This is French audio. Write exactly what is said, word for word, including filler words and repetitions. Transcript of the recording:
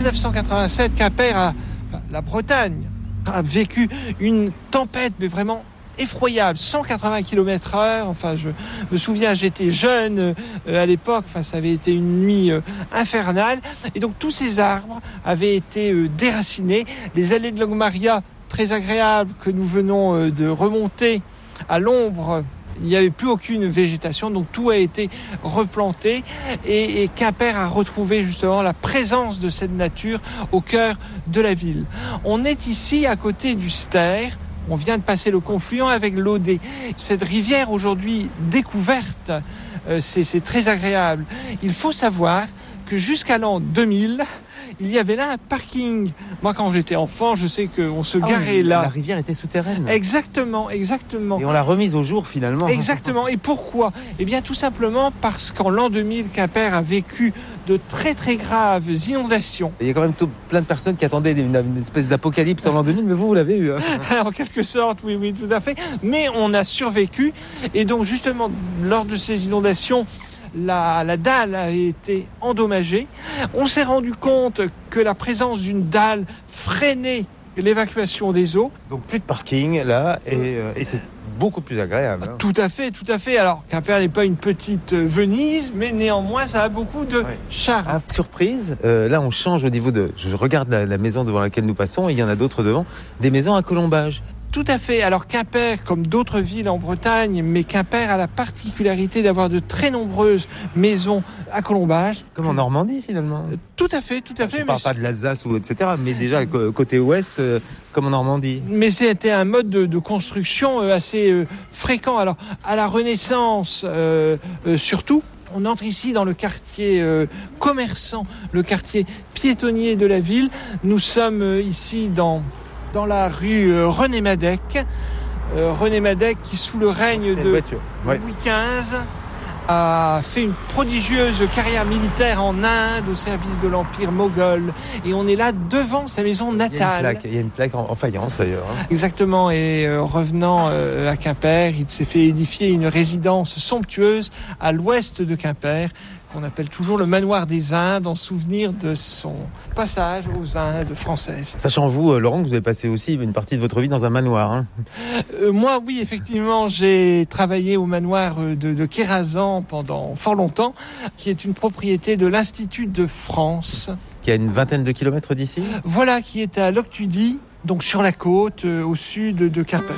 dix-neuf cent quatre-vingt-sept, Quimper a, enfin, la Bretagne a vécu une tempête, mais vraiment effroyable, cent quatre-vingts kilomètres heure. Enfin, je me souviens, j'étais jeune euh, à l'époque. Enfin, ça avait été une nuit euh, infernale. Et donc, tous ces arbres avaient été euh, déracinés. Les allées de Longmaria, très agréables, que nous venons euh, de remonter à l'ombre, il n'y avait plus aucune végétation, donc tout a été replanté et, et Quimper a retrouvé justement la présence de cette nature au cœur de la ville. On est ici à côté du Ster. On vient de passer le confluent avec l'Audet. Cette rivière aujourd'hui découverte, euh, c'est, c'est très agréable. Il faut savoir que jusqu'à l'an deux mille, il y avait là un parking. Moi, quand j'étais enfant, je sais qu'on se garait ah oui, là. La rivière était souterraine. Exactement, exactement. Et on l'a remise au jour finalement. Exactement. Et pourquoi ? Eh bien, tout simplement parce qu'en l'an deux mille, Quimper a vécu de très très graves inondations. Il y a quand même tout, plein de personnes qui attendaient une, une espèce d'apocalypse en l'an deux mille, mais vous, vous l'avez eu. Hein. En quelque sorte, oui, oui, tout à fait. Mais on a survécu. Et donc, justement, lors de ces inondations, La, la dalle a été endommagée. On s'est rendu compte que la présence d'une dalle freinait l'évacuation des eaux. Donc plus de parking là, et, euh, et c'est beaucoup plus agréable. Hein. Tout à fait, tout à fait. Alors Quimper n'est pas une petite Venise, mais néanmoins ça a beaucoup de ouais. charme. Ah, surprise, euh, là on change au niveau de... Je regarde la, la maison devant laquelle nous passons, et il y en a d'autres devant, des maisons à colombage. Tout à fait. Alors Quimper, comme d'autres villes en Bretagne, mais Quimper a la particularité d'avoir de très nombreuses maisons à colombage. Comme en Normandie finalement. Tout à fait, tout à fait. Je ne parle pas de l'Alsace ou et cetera, mais déjà côté ouest, euh, comme en Normandie. Mais c'était un mode de, de construction assez euh, fréquent. Alors à la Renaissance, euh, euh, surtout. On entre ici dans le quartier euh, commerçant, le quartier piétonnier de la ville. Nous sommes euh, ici dans... dans la rue euh, René Madec. Euh, René Madec qui, sous le règne de ouais. Louis quinze, a fait une prodigieuse carrière militaire en Inde au service de l'Empire moghol. Et on est là devant sa maison natale. Il y a une plaque, il y a une plaque en, en faïence d'ailleurs. Hein. Exactement. Et euh, revenant euh, à Quimper, il s'est fait édifier une résidence somptueuse à l'ouest de Quimper, qu'on appelle toujours le manoir des Indes, en souvenir de son passage aux Indes françaises. Sachant vous, Laurent, que vous avez passé aussi une partie de votre vie dans un manoir. Hein. Euh, moi, oui, effectivement, j'ai travaillé au manoir de, de Kérazan pendant fort longtemps, qui est une propriété de l'Institut de France. Qui a une vingtaine de kilomètres d'ici ? Voilà, qui est à Loctudy, donc sur la côte, euh, au sud de Quimper.